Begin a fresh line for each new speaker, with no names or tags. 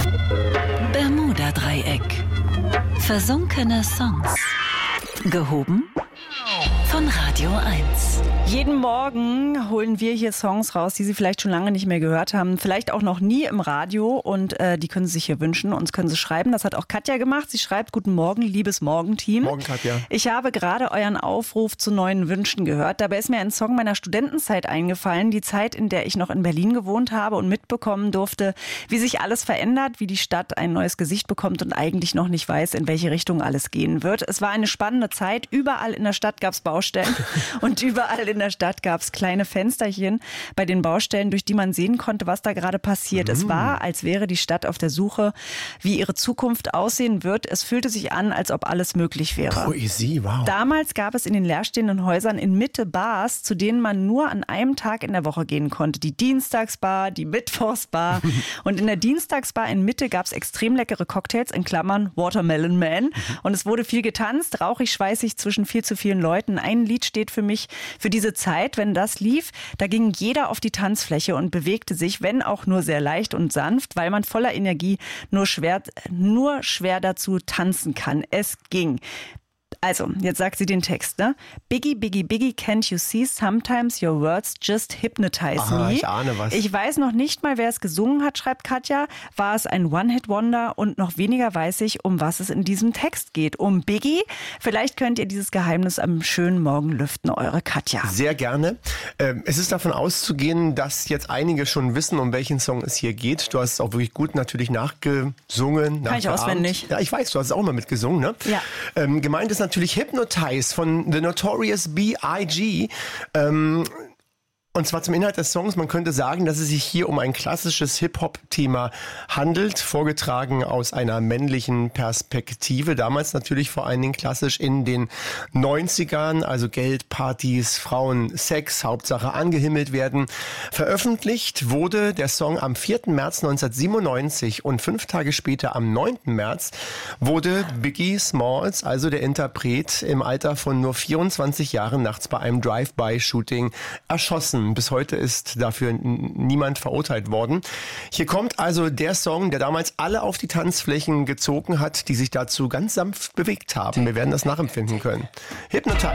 Bermuda-Dreieck. Versunkene Songs. Gehoben von Radio 1.
Jeden Morgen holen wir hier Songs raus, die Sie vielleicht schon lange nicht mehr gehört haben. Vielleicht auch noch nie im Radio. Und die können Sie sich hier wünschen. Uns können Sie schreiben. Das hat auch Katja gemacht. Sie schreibt: Guten Morgen, liebes Morgenteam.
Morgen, Katja.
Ich habe gerade euren Aufruf zu neuen Wünschen gehört. Dabei ist mir ein Song meiner Studentenzeit eingefallen. Die Zeit, in der ich noch in Berlin gewohnt habe und mitbekommen durfte, wie sich alles verändert, wie die Stadt ein neues Gesicht bekommt und eigentlich noch nicht weiß, in welche Richtung alles gehen wird. Es war eine spannende Zeit. Überall in der Stadt gab es Baustellen und überall in der Stadt gab es kleine Fensterchen bei den Baustellen, durch die man sehen konnte, was da gerade passiert. Es war, als wäre die Stadt auf der Suche, wie ihre Zukunft aussehen wird. Es fühlte sich an, als ob alles möglich wäre.
Poesie, wow.
Damals gab es in den leerstehenden Häusern in Mitte Bars, zu denen man nur an einem Tag in der Woche gehen konnte. Die Dienstagsbar, die Mittwochsbar. Und in der Dienstagsbar in Mitte gab es extrem leckere Cocktails, in Klammern Watermelon Man. Und es wurde viel getanzt, rauchig, schweißig zwischen viel zu vielen Leuten. Ein Lied steht für mich für diese Zeit, wenn das lief, da ging jeder auf die Tanzfläche und bewegte sich, wenn auch nur sehr leicht und sanft, weil man voller Energie nur schwer dazu tanzen kann. Es ging. Also, jetzt sagt sie den Text, ne? Biggie, Biggie, Biggie, can't you see? Sometimes your words just hypnotize me.
Ich ahne was.
Ich weiß noch nicht mal, wer es gesungen hat, schreibt Katja. War es ein One-Hit-Wonder? Und noch weniger weiß ich, um was es in diesem Text geht. Um Biggie? Vielleicht könnt ihr dieses Geheimnis am schönen Morgen lüften, eure Katja.
Sehr gerne. Es ist davon auszugehen, dass jetzt einige schon wissen, um welchen Song es hier geht. Du hast es auch wirklich gut natürlich nachgesungen.
Kann ich auswendig.
Ja, ich weiß, du hast es auch mal mitgesungen, ne?
Ja.
Gemeint ist natürlich Hypnotize von The Notorious B.I.G. Und zwar zum Inhalt des Songs. Man könnte sagen, dass es sich hier um ein klassisches Hip-Hop-Thema handelt, vorgetragen aus einer männlichen Perspektive. Damals natürlich vor allen Dingen klassisch in den 90ern, also Geld, Partys, Frauen, Sex, Hauptsache angehimmelt werden. Veröffentlicht wurde der Song am 4. März 1997 und 5 Tage später, am 9. März, wurde Biggie Smalls, also der Interpret, im Alter von nur 24 Jahren nachts bei einem Drive-by-Shooting erschossen. Bis heute ist dafür niemand verurteilt worden. Hier kommt also der Song, der damals alle auf die Tanzflächen gezogen hat, die sich dazu ganz sanft bewegt haben. Wir werden das nachempfinden können. Hypnotize.